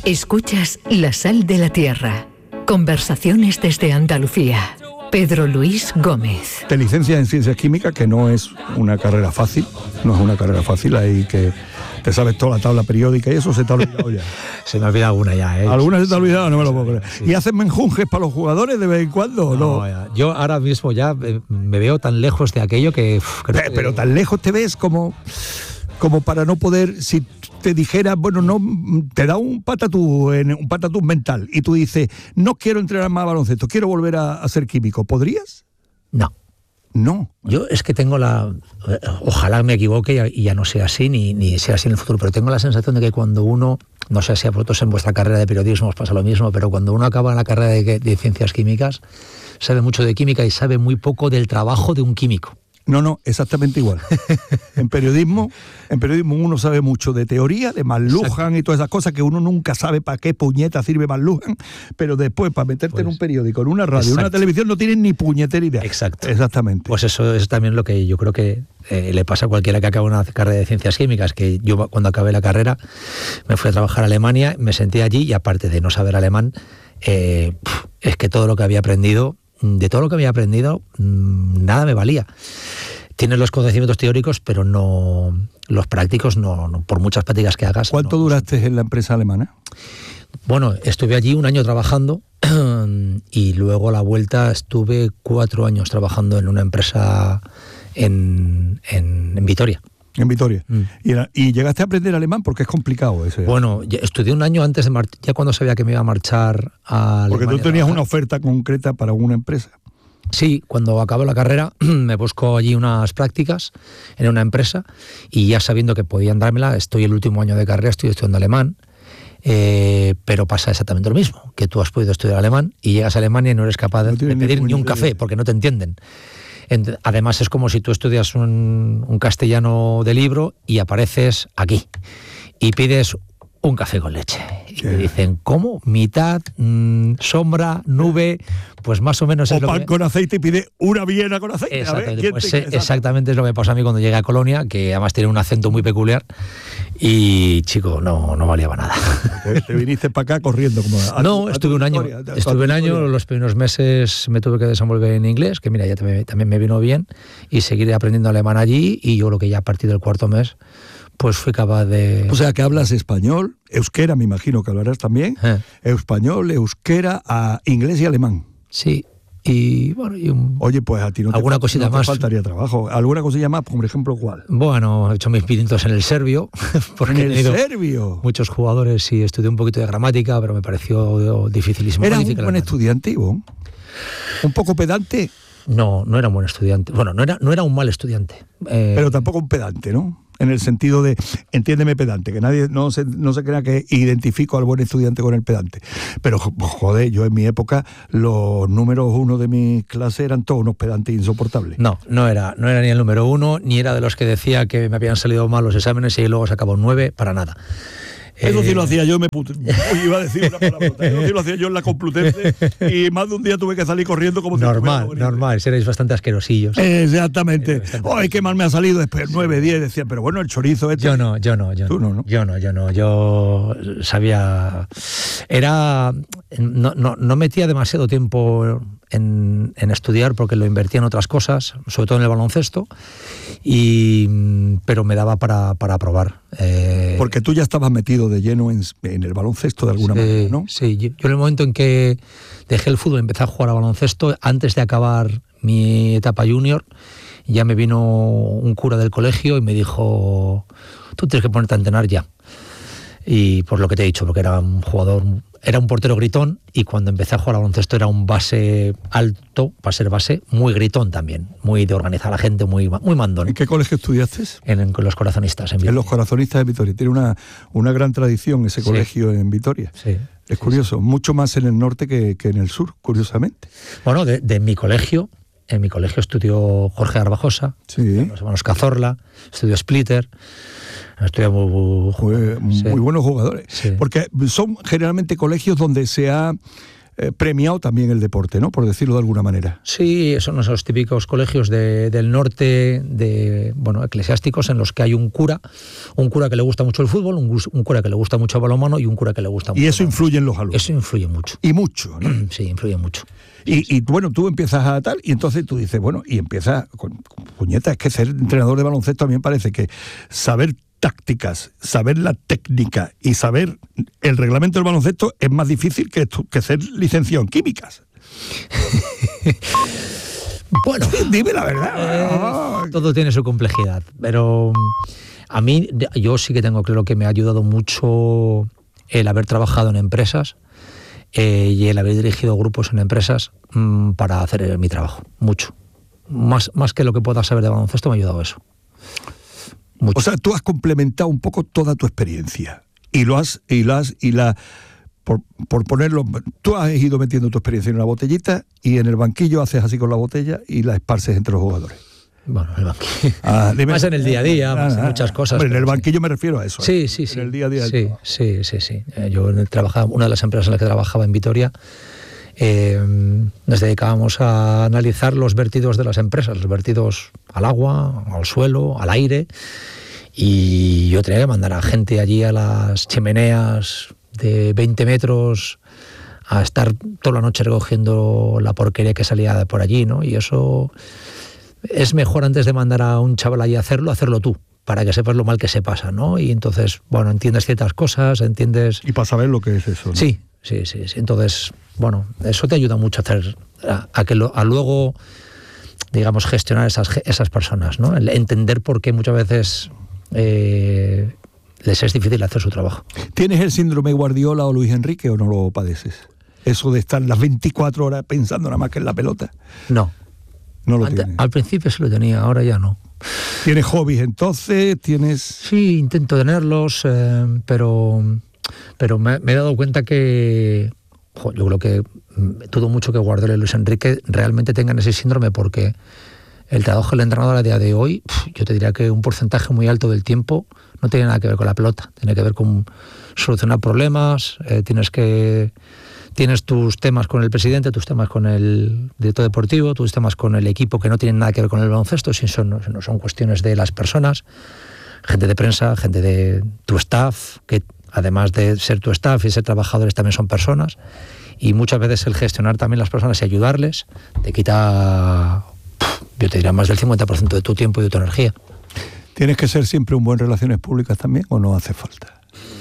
Escuchas La Sal de la Tierra. Conversaciones desde Andalucía. Pedro Luis Gómez. Te licencias en Ciencias Químicas, que no es una carrera fácil. No es una carrera fácil, ahí que te sabes toda la tabla periódica y eso se te ha olvidado ya. Se me ha olvidado alguna ya, ¿eh? ¿Alguna se te ha olvidado? No me lo puedo creer. Sí. ¿Y haces menjunjes para los jugadores de vez en cuando? No. Yo ahora mismo ya me veo tan lejos de aquello que... Pero tan lejos te ves como para no poder... Si te dijera, bueno, no, te da un patatús mental y tú dices, no quiero entrenar más baloncesto, quiero volver a ser químico, ¿podrías? No. No. Yo es que tengo ojalá me equivoque y ya no sea así, ni sea así en el futuro, pero tengo la sensación de que cuando uno, no sé si a vosotros en vuestra carrera de periodismo os pasa lo mismo, pero cuando uno acaba en la carrera de ciencias químicas, sabe mucho de química y sabe muy poco del trabajo de un químico. No, exactamente igual. En periodismo uno sabe mucho de teoría, de McLuhan y todas esas cosas que uno nunca sabe para qué puñeta sirve McLuhan, pero después para meterte en un periódico, en una radio, en una televisión no tienes ni puñetera idea. Exacto. Exactamente. Pues eso es también lo que yo creo que le pasa a cualquiera que acaba una carrera de ciencias químicas, que yo cuando acabé la carrera me fui a trabajar a Alemania, me senté allí y aparte de no saber alemán, es que todo lo que había aprendido, nada me valía. Tienes los conocimientos teóricos, pero no los prácticos, no por muchas prácticas que hagas. ¿Cuánto duraste en la empresa alemana? Bueno, estuve allí 1 año trabajando y luego a la vuelta estuve 4 años trabajando en una empresa en Vitoria. En Vitoria. ¿Y llegaste a aprender alemán? Porque es complicado eso. Bueno, estudié 1 año antes de ya cuando sabía que me iba a marchar a Alemania. Porque tú tenías una oferta concreta para una empresa. Sí, cuando acabé la carrera me busco allí unas prácticas en una empresa y ya sabiendo que podían dármela, estoy el último año de carrera, estoy estudiando alemán, pero pasa exactamente lo mismo, que tú has podido estudiar alemán y llegas a Alemania y no eres capaz de pedir ni un café porque no te entienden. Además es como si tú estudias un castellano de libro y apareces aquí y pides un café con leche. Y te dicen, ¿cómo? Mitad, sombra, nube, pues más o menos es lo que... O pan con aceite y pide una Viena con aceite. Exactamente, pues exactamente es lo que me pasó a mí cuando llegué a Colonia, que además tiene un acento muy peculiar y, chico, no valía para nada. Te viniste para acá corriendo. No, estuve un año, los primeros meses me tuve que desenvolver en inglés, que mira, ya también me vino bien, y seguiré aprendiendo alemán allí, y yo creo que ya a partir del 4º mes pues fui capaz de... O sea, que hablas español, euskera, me imagino que hablarás también, español, euskera, inglés y alemán. Sí, y bueno... Oye, pues a ti no te faltaría trabajo. ¿Alguna cosilla más? Por ejemplo, ¿cuál? Bueno, he hecho mis pinitos en el serbio. ¿En el serbio? Muchos jugadores y estudié un poquito de gramática, pero me pareció dificilísimo. ¿Eras un buen estudiante, Ivonne? ¿Un poco pedante? No era un buen estudiante. Bueno, no era un mal estudiante. Pero tampoco un pedante, ¿no? En el sentido de, entiéndeme pedante, que nadie no se crea que identifico al buen estudiante con el pedante. Pero, joder, yo en mi época, los números 1 de mi clase eran todos unos pedantes insoportables. No era ni el número 1, ni era de los que decía que me habían salido mal los exámenes y luego sacaba un 9, para nada. Eso sí lo hacía yo, iba a decir una palabra. Eso sí lo hacía yo en la Complutense y más de un día tuve que salir corriendo como... Normal, seréis bastante asquerosillos. Exactamente. ¡Ay, qué mal me ha salido! Después 9, 10, decía, pero bueno, el chorizo este... Yo no. ¿Tú no? Yo no. Yo sabía... No metía demasiado tiempo en estudiar porque lo invertía en otras cosas, sobre todo en el baloncesto, pero me daba para probar. Porque tú ya estabas metido de lleno en el baloncesto de alguna manera, ¿no? Sí, yo en el momento en que dejé el fútbol, empecé a jugar a baloncesto, antes de acabar mi etapa junior, ya me vino un cura del colegio y me dijo, tú tienes que ponerte a entrenar ya. Y por lo que te he dicho, porque era un portero gritón, y cuando empecé a jugar a baloncesto era un base alto, para ser base, muy gritón también, muy de organizar a la gente, muy mandón. ¿En qué colegio estudiaste? En los Corazonistas, en Vitoria. En los Corazonistas de Vitoria. Tiene una gran tradición ese colegio en Vitoria. Sí. Es curioso, mucho más en el norte que en el sur, curiosamente. Bueno, de mi colegio, en mi colegio estudió Jorge Garbajosa, los hermanos Cazorla, estudió Splitter. Estudia muy buenos jugadores, porque son generalmente colegios donde se ha premiado también el deporte, ¿no? Por decirlo de alguna manera. Sí, son esos típicos colegios del norte, eclesiásticos, en los que hay un cura que le gusta mucho el fútbol, un cura que le gusta mucho el balonmano y un cura que le gusta mucho. Y eso influye en los alumnos. Eso influye mucho. Y mucho, ¿no? Sí, influye mucho. Y bueno, tú empiezas a tal, y entonces tú dices, bueno, y empiezas con puñeta, es que ser entrenador de baloncesto también parece que saber tácticas, saber la técnica y saber el reglamento del baloncesto es más difícil que ser licenciado en químicas. Bueno, dime la verdad. Todo tiene su complejidad, pero a mí, yo sí que tengo claro que me ha ayudado mucho el haber trabajado en empresas y el haber dirigido grupos en empresas para hacer mi trabajo, mucho. Más que lo que pueda saber de baloncesto me ha ayudado eso. Mucho. O sea, tú has complementado un poco toda tu experiencia por ponerlo, tú has ido metiendo tu experiencia en una botellita y en el banquillo haces así con la botella y la esparces entre los jugadores. Bueno, en el banquillo. Más en el día a día, más en muchas cosas. Bueno, en el banquillo me refiero a eso. Sí. En el día a día. Sí. Yo trabajaba, una de las empresas en las que trabajaba en Vitoria, nos dedicábamos a analizar los vertidos de las empresas, los vertidos al agua, al suelo, al aire, y yo tenía que mandar a gente allí a las chimeneas de 20 metros a estar toda la noche recogiendo la porquería que salía de por allí, ¿no? Y eso es mejor, antes de mandar a un chaval allí a hacerlo tú, para que sepas lo mal que se pasa, ¿no? Y entonces, bueno, entiendes ciertas cosas, entiendes... Y para saber lo que es eso, ¿no? Sí. Entonces, bueno, eso te ayuda mucho a luego, digamos, gestionar esas personas, ¿no? El entender por qué muchas veces les es difícil hacer su trabajo. ¿Tienes el síndrome Guardiola o Luis Enrique o no lo padeces? Eso de estar las 24 horas pensando nada más que en la pelota. No. No lo tienes. Al principio sí lo tenía, ahora ya no. ¿Tienes hobbies entonces? Sí, intento tenerlos, pero me he dado cuenta que yo creo que dudo mucho que Guardiola y Luis Enrique realmente tengan ese síndrome, porque el trabajo del entrenador a día de hoy, yo te diría que un porcentaje muy alto del tiempo no tiene nada que ver con la pelota, tiene que ver con solucionar problemas, tienes tus temas con el presidente, tus temas con el director deportivo, tus temas con el equipo que no tienen nada que ver con el baloncesto, no son cuestiones de las personas, gente de prensa, gente de tu staff, que además de ser tu staff y ser trabajadores también son personas, y muchas veces el gestionar también las personas y ayudarles te quita, yo te diría, más del 50% de tu tiempo y de tu energía. ¿Tienes que ser siempre un buen relaciones públicas también o no hace falta?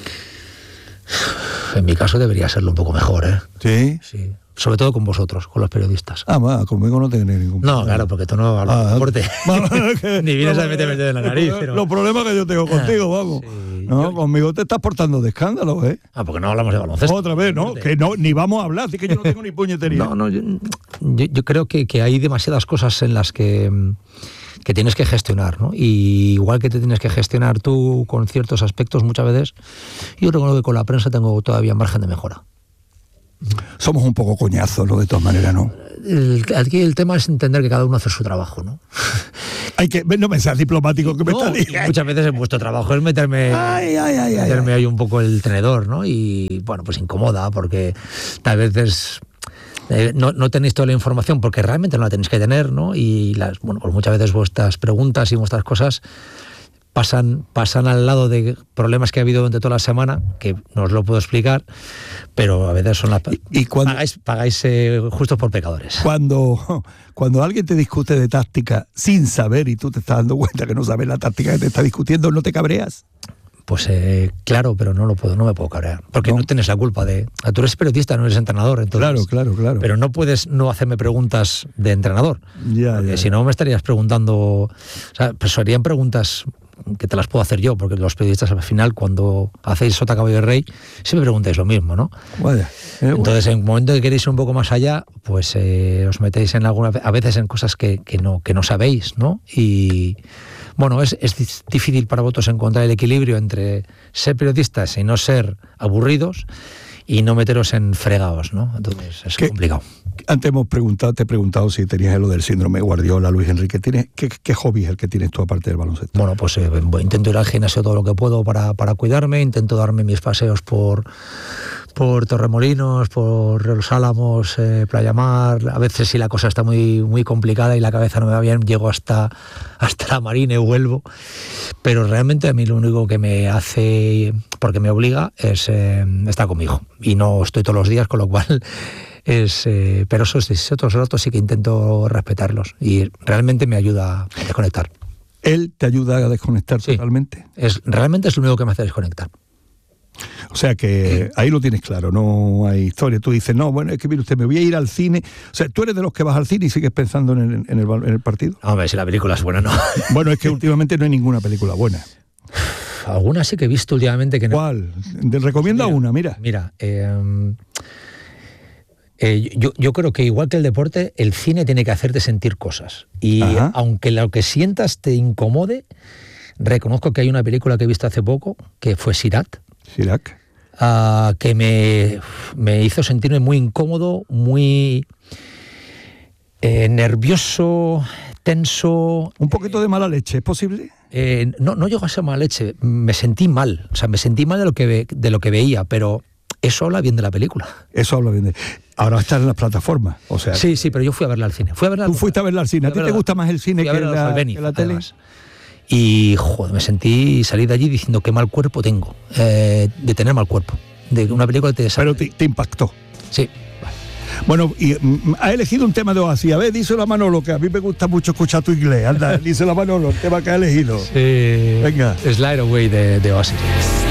En mi caso debería serlo un poco mejor, ¿eh? ¿Sí? Sí. Sobre todo con vosotros, con los periodistas. Conmigo no tienes ningún problema. No, claro, porque tú no hablas de deporte. Ni vienes a meterme en la nariz. Los problemas que yo tengo contigo, vamos. Sí, conmigo te estás portando de escándalo, ¿eh? Porque no hablamos de baloncesto. Otra vez, ¿no? Que no, ni vamos a hablar, así que yo no tengo ni puñetería. Yo creo que hay demasiadas cosas en las que tienes que gestionar, ¿no? Y igual que te tienes que gestionar tú con ciertos aspectos muchas veces, yo creo que con la prensa tengo todavía margen de mejora. Somos un poco coñazos, ¿no? De todas maneras, ¿no? Aquí el tema es entender que cada uno hace su trabajo, ¿no? No me seas diplomático que me estás diciendo. Muchas veces en vuestro trabajo es meterme ahí un poco el tenedor, ¿no? Y bueno, pues incomoda, porque a veces no tenéis toda la información porque realmente no la tenéis que tener, ¿no? Y pues muchas veces vuestras preguntas y vuestras cosas pasan al lado de problemas que ha habido durante toda la semana, que no os lo puedo explicar, pero a veces son pagáis justos por pecadores. Cuando alguien te discute de táctica sin saber y tú te estás dando cuenta que no sabes la táctica que te está discutiendo, ¿no te cabreas? Pues claro, pero no me puedo cabrear, porque no tienes la culpa de... Tú eres periodista, no eres entrenador, entonces... Claro. Pero no puedes no hacerme preguntas de entrenador, porque si no me estarías preguntando... O sea, pues serían preguntas que te las puedo hacer yo, porque los periodistas al final, cuando hacéis Sota, Caballo y Rey, siempre preguntáis lo mismo, ¿no? Entonces, en el momento que queréis ir un poco más allá, pues os metéis a veces en cosas que no sabéis, ¿no? Y... Bueno, es difícil para vosotros encontrar el equilibrio entre ser periodistas y no ser aburridos y no meteros en fregados, ¿no? Entonces es complicado. Antes te he preguntado si tenías lo del síndrome Guardiola, Luis Enrique. ¿Qué hobby es el que tienes tú aparte del baloncesto? Bueno, pues intento ir al gimnasio todo lo que puedo para cuidarme, intento darme mis paseos por por Torremolinos, por Los Álamos, Playa Mar. A veces si la cosa está muy, muy complicada y la cabeza no me va bien, llego hasta la Marina y vuelvo. Pero realmente a mí lo único que me hace, porque me obliga, es estar con mi hijo. Y no estoy todos los días, con lo cual pero esos otros ratos sí que intento respetarlos. Y realmente me ayuda a desconectar. ¿Él te ayuda a desconectar totalmente? Realmente es lo único que me hace desconectar. O sea que ahí lo tienes claro, no hay historia. Tú dices, no, bueno, es que mire usted, me voy a ir al cine. O sea, tú eres de los que vas al cine y sigues pensando en el partido. Hombre, si la película es buena, no. Bueno, es que últimamente no hay ninguna película buena. Alguna sí que he visto últimamente que no. ¿Cuál? Recomienda una, mira. Mira, yo creo que igual que el deporte, el cine tiene que hacerte sentir cosas. Y aunque lo que sientas te incomode, reconozco que hay una película que he visto hace poco, que fue Sirat, que me hizo sentirme muy incómodo, muy nervioso, tenso. ¿Un poquito de mala leche, es posible? No llegó a ser mala leche, me sentí mal. O sea, me sentí mal de lo que veía, pero eso habla bien de la película. Eso habla bien de... Ahora está en las plataformas, o sea... Sí, pero yo fui a verla al cine. Tú fuiste a verla al cine. ¿A ti te gusta más el cine que la tele? Además. Y joder, salí de allí diciendo qué mal cuerpo tengo, de tener mal cuerpo, de una película que te Pero te impactó. Sí. Bueno, y ha elegido un tema de Oasis. A ver, díselo a Manolo, que a mí me gusta mucho escuchar tu inglés. Anda, díselo a Manolo, el tema que ha elegido. Sí. Venga. Slide Away de Oasis.